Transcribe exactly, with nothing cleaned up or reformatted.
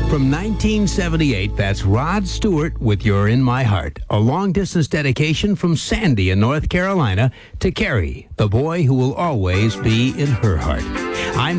From nineteen seventy-eight, that's Rod Stewart with You're in My Heart. A long-distance dedication from Sandy in North Carolina to Carrie, the boy who will always be in her heart. I'm